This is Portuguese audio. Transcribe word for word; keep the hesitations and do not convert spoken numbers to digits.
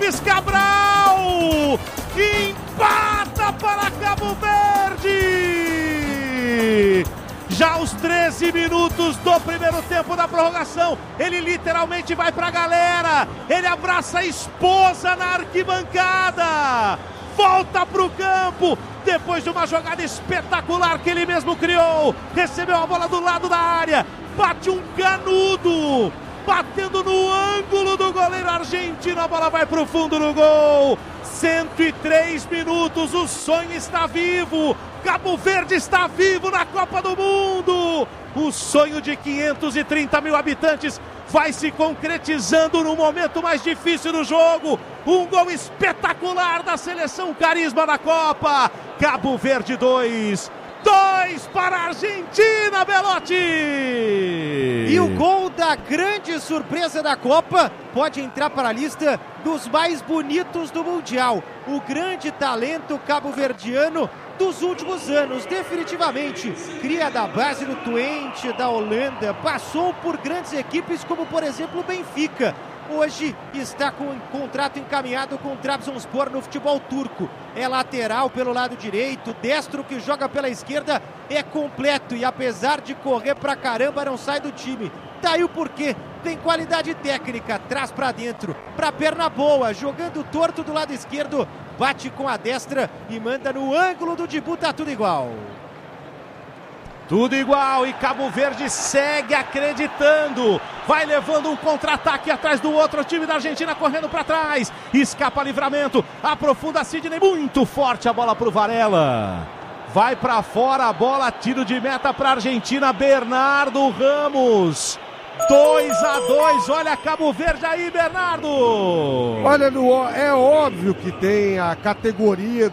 Luiz Cabral empata para Cabo Verde. Já aos treze minutos do primeiro tempo da prorrogação, ele literalmente vai pra galera, ele abraça a esposa na arquibancada, volta pro campo, depois de uma jogada espetacular que ele mesmo criou, recebeu a bola do lado da área, bate um canudo, batendo no ângulo do goleiro argentino, a bola vai pro fundo no gol. cento e três minutos, o sonho está vivo, Cabo Verde está vivo na Copa do Mundo. O sonho de quinhentos e trinta mil habitantes vai se concretizando no momento mais difícil do jogo. Um gol espetacular da seleção carisma da Copa. Cabo Verde dois, dois para a Argentina, Belotti! E o gol da grande surpresa da Copa pode entrar para a lista dos mais bonitos do Mundial. O grande talento cabo-verdiano dos últimos anos, definitivamente. Cria da base do Twente, da Holanda, passou por grandes equipes como, por exemplo, o Benfica. Hoje está com um contrato encaminhado com o Trabzonspor no futebol turco. É lateral pelo lado direito, destro que joga pela esquerda, é completo e apesar de correr pra caramba não sai do time. Daí o porquê, tem qualidade técnica, traz pra dentro, pra perna boa, jogando torto do lado esquerdo, bate com a destra e manda no ângulo do Dibu, tá tudo igual. Tudo igual e Cabo Verde segue acreditando. Vai levando um contra-ataque atrás do outro. O time da Argentina correndo para trás. Escapa Livramento. Aprofunda Sidney. Muito forte a bola para o Varela. Vai para fora a bola. Tiro de meta para a Argentina. Bernardo Ramos. dois a dois. Olha Cabo Verde aí, Bernardo. Olha, é óbvio que tem a categoria